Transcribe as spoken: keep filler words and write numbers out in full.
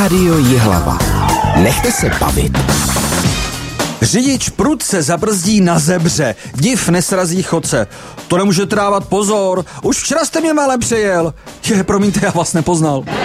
Rádio Jihlava. Nechte se bavit. Řidič prudce zabrzdí na zebře. Div nesrazí chodce. To nemůže dávat pozor. Už včera jste mě malé přejel. Je, promiňte, já vás nepoznal.